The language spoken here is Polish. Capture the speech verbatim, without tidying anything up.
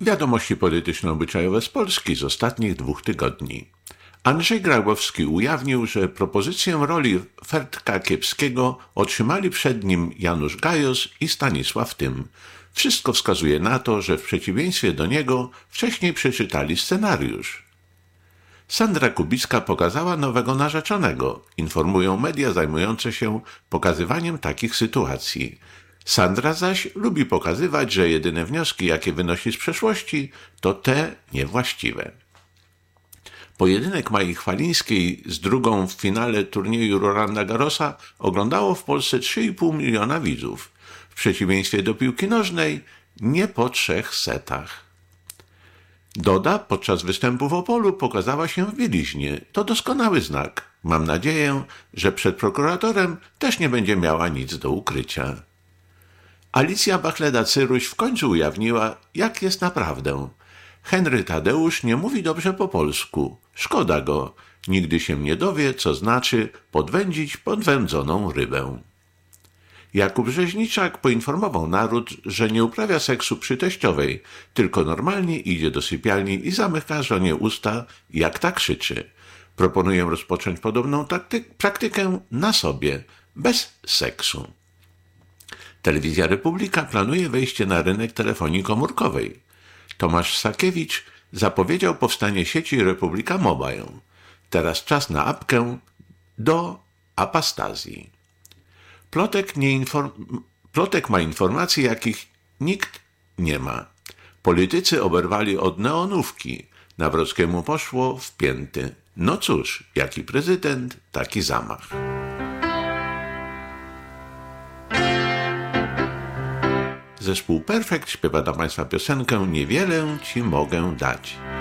Wiadomości polityczno-obyczajowe z Polski z ostatnich dwóch tygodni. Andrzej Grabowski ujawnił, że propozycję roli Fertka Kiepskiego otrzymali przed nim Janusz Gajos i Stanisław Tym. Wszystko wskazuje na to, że w przeciwieństwie do niego wcześniej przeczytali scenariusz. Sandra Kubicka pokazała nowego narzeczonego, informują media zajmujące się pokazywaniem takich sytuacji. Sandra zaś lubi pokazywać, że jedyne wnioski, jakie wynosi z przeszłości, to te niewłaściwe. Pojedynek Mai Chwalińskiej z drugą w finale turnieju Rolanda Garrosa oglądało w Polsce trzy i pół miliona widzów. W przeciwieństwie do piłki nożnej nie po trzech setach. Doda podczas występu w Opolu pokazała się w bieliźnie. To doskonały znak. Mam nadzieję, że przed prokuratorem też nie będzie miała nic do ukrycia. Alicja Bachleda-Cyruś w końcu ujawniła, jak jest naprawdę. Henry Tadeusz nie mówi dobrze po polsku. Szkoda go. Nigdy się nie dowie, co znaczy podwędzić podwędzoną rybę. Jakub Rzeźniczak poinformował naród, że nie uprawia seksu przy teściowej, tylko normalnie idzie do sypialni i zamyka żonie usta, jak ta krzyczy. Proponuję rozpocząć podobną takty- praktykę na sobie, bez seksu. Telewizja Republika planuje wejście na rynek telefonii komórkowej. Tomasz Sakiewicz zapowiedział powstanie sieci Republika Mobile. Teraz czas na apkę do apastazji. Plotek, nie inform... Plotek ma informacje, jakich nikt nie ma. Politycy oberwali od neonówki. Nawrockiemu poszło w pięty. No cóż, jaki prezydent, taki zamach. Zespół Perfekt śpiewa dla Państwa piosenkę Niewiele Ci mogę dać.